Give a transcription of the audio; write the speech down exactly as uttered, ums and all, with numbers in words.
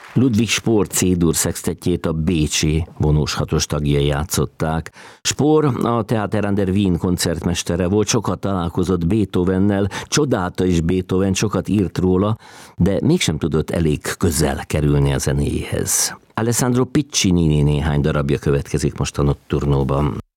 Ludwig Spohr C-dur szextettjét a bécsi vonós hatos tagjai játszották. Spohr a Theater an der Wien koncertmestere volt, sokat találkozott Beethovennel, csodálta is Beethoven, sokat írt róla, de mégsem tudott elég közel kerülni a zenéjéhez. Alessandro Piccinini néhány darabja következik most a Nocturnóban.